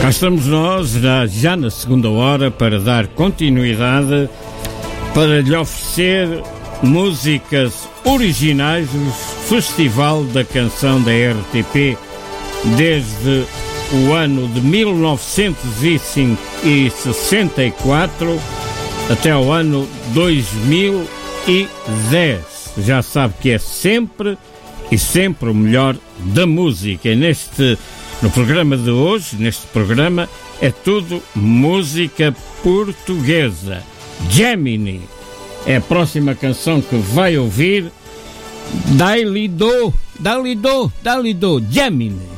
Cá estamos nós, já na segunda hora, para dar continuidade, para lhe oferecer músicas originais do Festival da Canção da RTP, desde o ano de 1964 até o ano 2010. Já sabe que é sempre e sempre o melhor da música. E no programa de hoje, neste programa, é tudo música portuguesa. Gemini é a próxima canção que vai ouvir. Dá-lhe do, Gemini.